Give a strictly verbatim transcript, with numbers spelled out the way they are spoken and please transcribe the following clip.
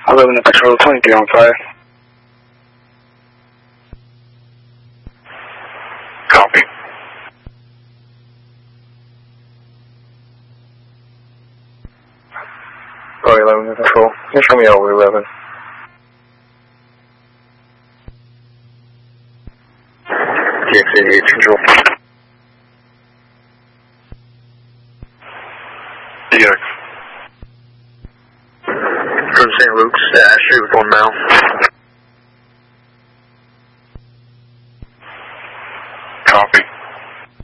eleven to Patrol, twenty-three on fire. Copy. Sorry, eleven to Patrol. Can you show me over eleven? T X eighty-eight Control. D X. From Saint Luke's to Ashley with one mile.